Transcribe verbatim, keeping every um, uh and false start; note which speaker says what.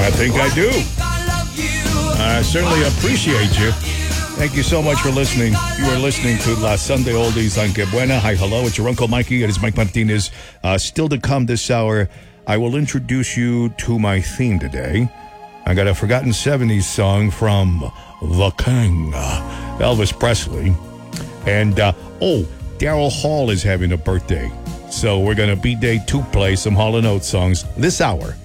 Speaker 1: I think I do. I certainly appreciate you. Thank you so much for listening. You are listening to La Sunday Oldies on Que Buena. Hi, hello. It's your Uncle Mikey. It is Mike Martinez. Uh, still to come this hour, I will introduce you to my theme today. I got a forgotten seventies song from the King, uh, Elvis Presley. And, uh, oh, Daryl Hall is having a birthday. So we're going to B-Day to play some Hall and Oates songs this hour